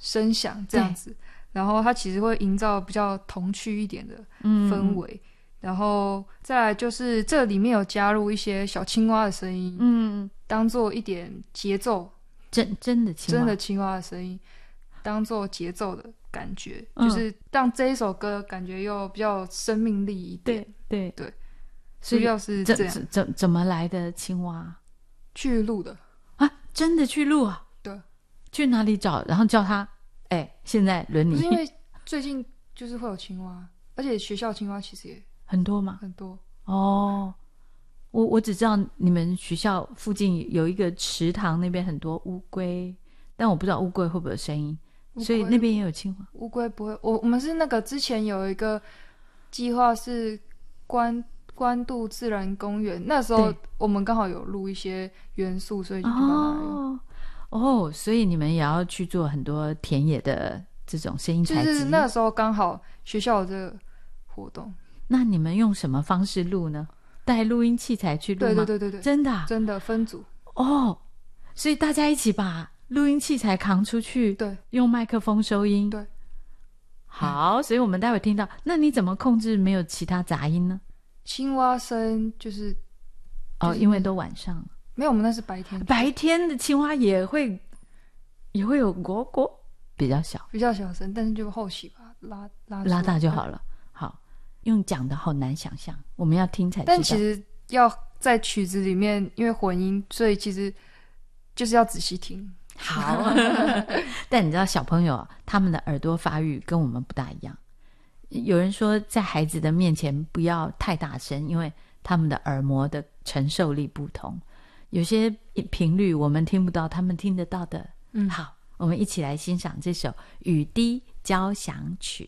声响这样子，然后它其实会营造比较童趣一点的氛围，然后再来就是这里面有加入一些小青蛙的声音，当做一点节奏， 真的青蛙的声音当做节奏的感觉，就是让这一首歌感觉又比较有生命力一点。对，主要是这样。 怎么来的青蛙？ 去录的啊，真的去录啊？ 对，去哪里找？然后叫他，现在轮你。 不是因为最近就是会有青蛙，而且学校青蛙其实也很多吗？ 很多哦。我只知道你们学校附近有一个池塘，那边很多乌龟，但我不知道乌龟会不会有声音，所以那边也有青蛙。 乌龟不会，我们是那个之前有一个计划是关渡自然公园，那时候我们刚好有录一些元素，所以就把它用。 所以你们也要去做很多田野的这种声音采集。 就是那时候刚好学校有这个活动。 那你们用什么方式录呢？带录音器材去录吗？ 对， 真的啊？ 真的分组所以大家一起把录音器材扛出去， 对， 用麦克风收音。 对， 好，所以我们待会听到，那你怎么控制没有其他杂音呢？ 青蛙声就是因为都晚上了。 没有，我们那是白天。 白天的青蛙也会有咕咕，比较小声，但是就后期把它拉大就好了。好，用讲的好难想象，我们要听才知道。 但其实要在曲子里面，因为混音，所以其实就是要仔细听。 好，但你知道小朋友他们的耳朵发育跟我们不大一样。有人说在孩子的面前不要太大声，因为他们的耳膜的承受力不同，有些频率我们听不到，他们听得到的。好，我们一起来欣赏这首雨滴交响曲。